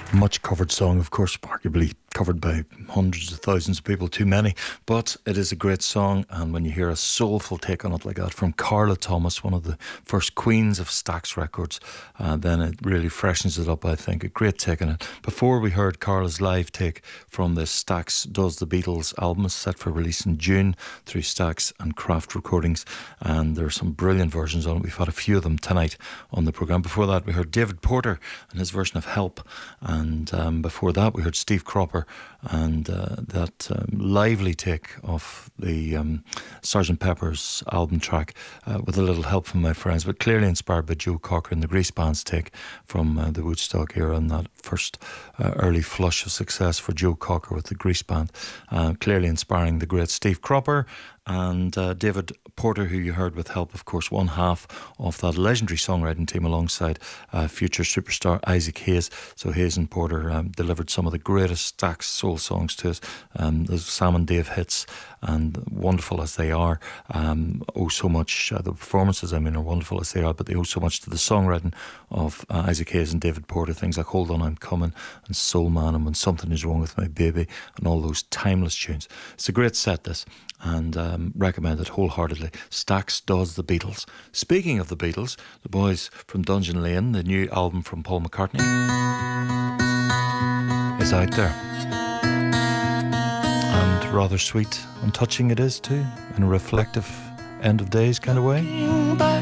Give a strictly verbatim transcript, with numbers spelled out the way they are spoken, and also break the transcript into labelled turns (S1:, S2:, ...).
S1: Much covered song, of course, arguably covered by hundreds of thousands of people, too many, but it is a great song. And when you hear a soulful take on it like that from Carla Thomas, one of the first queens of Stax Records, uh, then it really freshens it up, I think. A great take on it. Before we heard Carla's live take from the Stax Does the Beatles album, set for release in June through Stax and Craft Recordings, and there are some brilliant versions on it. We've had a few of them tonight on the programme. Before that we heard David Porter and his version of Help, and um, before that we heard Steve Cropper and uh, that um, lively take of the um, Sergeant Pepper's album track, uh, with a little help from my friends, but clearly inspired by Joe Cocker and the Grease Band's take from uh, the Woodstock era, and that first uh, early flush of success for Joe Cocker with the Grease Band, uh, clearly inspiring the great Steve Cropper. And uh, David Porter, who you heard with Help, of course, one half of that legendary songwriting team alongside uh, future superstar Isaac Hayes. So Hayes and Porter um, delivered some of the greatest Stax soul songs to us. Um, the Sam and Dave hits, and wonderful as they are, um, owe so much, uh, the performances, I mean, are wonderful as they are, but they owe so much to the songwriting of uh, Isaac Hayes and David Porter. Things like Hold On, I'm Coming, and Soul Man, and When Something Is Wrong With My Baby, and all those timeless tunes. It's a great set, this, and um, recommend it wholeheartedly. Stax Does the Beatles. Speaking of the Beatles, the boys from Dungeon Lane, the new album from Paul McCartney, is out there. And rather sweet and touching it is too, in a reflective end of days kind of way.